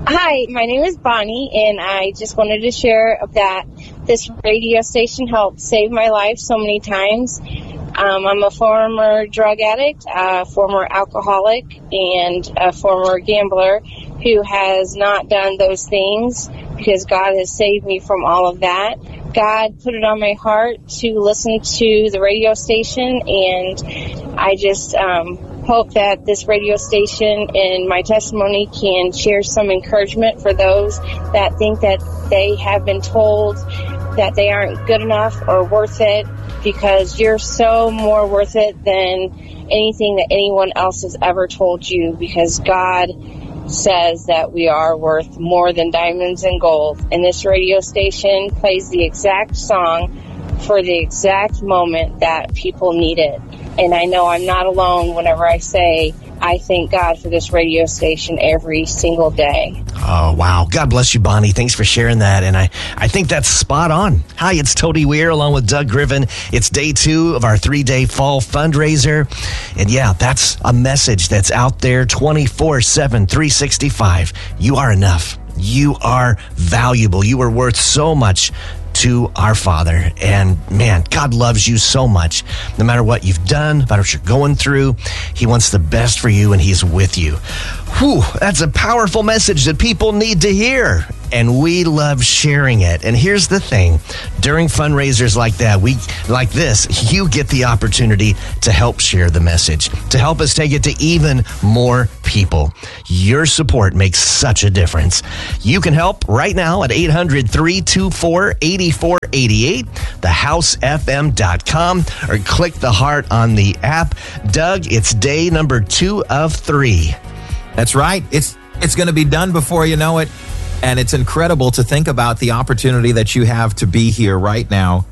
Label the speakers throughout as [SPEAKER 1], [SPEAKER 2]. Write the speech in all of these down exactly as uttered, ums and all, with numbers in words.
[SPEAKER 1] Hi, my name is Bonnie, and I just wanted to share that this radio station helped save my life so many times. Um, I'm a former drug addict, a former alcoholic, and a former gambler who has not done those things because God has saved me from all of that. God put it on my heart to listen to the radio station, and I just um, hope that this radio station and my testimony can share some encouragement for those that think that they have been told that they aren't good enough or worth it, because you're so more worth it than anything that anyone else has ever told you, because God says that we are worth more than diamonds and gold. And this radio station plays the exact song for the exact moment that people need it. And I know I'm not alone whenever I say I thank God for this radio station every single day.
[SPEAKER 2] Oh, wow. God bless you, Bonnie. Thanks for sharing that. And I, I think that's spot on. Hi, it's Tony Weir along with Doug Griffin. It's day two of our three-day fall fundraiser. And yeah, that's a message that's out there twenty-four seven, three sixty-five. You are enough. You are valuable. You are worth so much to our Father. And man, God loves you so much. No matter what you've done, no matter what you're going through, He wants the best for you, and He's with you. Whew, that's a powerful message that people need to hear. And we love sharing it. And here's the thing. During fundraisers like that, we like this, you get the opportunity to help share the message, to help us take it to even more people. Your support makes such a difference. You can help right now at eight hundred, three two four, eight four eight eight, the house f m dot com, or click the heart on the app. Doug, it's day number two of three.
[SPEAKER 3] That's right. It's it's going to be done before you know it. And it's incredible to think about the opportunity that you have to be here right now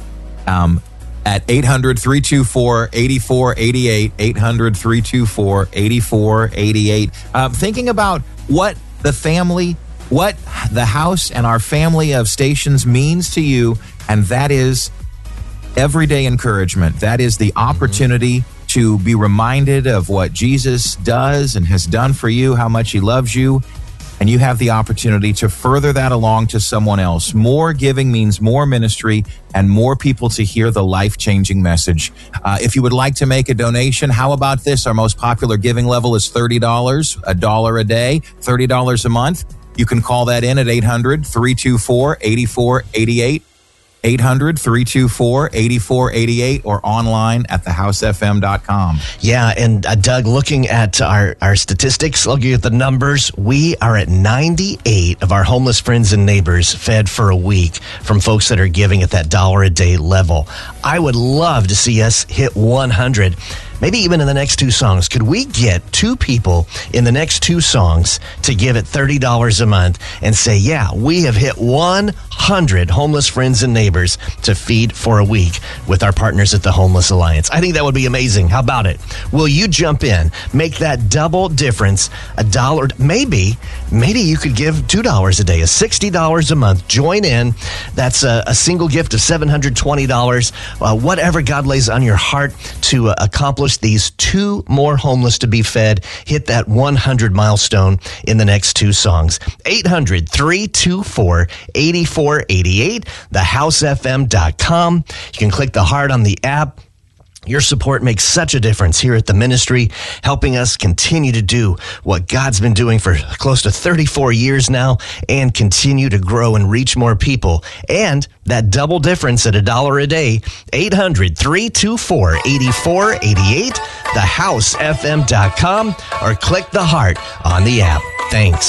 [SPEAKER 3] um, at eight hundred, three two four, eight four eight eight, eight hundred, three two four, eight four eight eight. Um, thinking about what the family, what the house and our family of stations means to you, and that is everyday encouragement. That is the opportunity to be reminded of what Jesus does and has done for you, how much He loves you. And you have the opportunity to further that along to someone else. More giving means more ministry and more people to hear the life-changing message. Uh, if you would like to make a donation, how about this? Our most popular giving level is thirty dollars, a dollar a day, thirty dollars a month. You can call that in at eight hundred, three two four, eight four eight eight, eight hundred, three two four, eight four eight eight, or online at the house f m dot com.
[SPEAKER 2] Yeah, and uh, Doug, looking at our, our statistics, looking at the numbers, we are at ninety-eight of our homeless friends and neighbors fed for a week from folks that are giving at that dollar a day level. I would love to see us hit one hundred. Maybe even in the next two songs. Could we get two people in the next two songs to give it thirty dollars a month and say, yeah, we have hit one hundred homeless friends and neighbors to feed for a week with our partners at the Homeless Alliance? I think that would be amazing. How about it? Will you jump in, make that double difference, a dollar, maybe, maybe you could give two dollars a day, a sixty dollars a month. Join in. That's a, a single gift of seven hundred twenty dollars. Uh, whatever God lays on your heart to uh, accomplish these two more homeless to be fed. Hit that one hundred milestone in the next two songs. eight hundred, three two four, eight four eight eight, the house f m dot com. You can click the heart on the app. Your support makes such a difference here at the ministry, helping us continue to do what God's been doing for close to thirty-four years now, and continue to grow and reach more people. And that double difference at a dollar a day, eight hundred, three two four, eight four eight eight, the house f m dot com, or click the heart on the app. Thanks.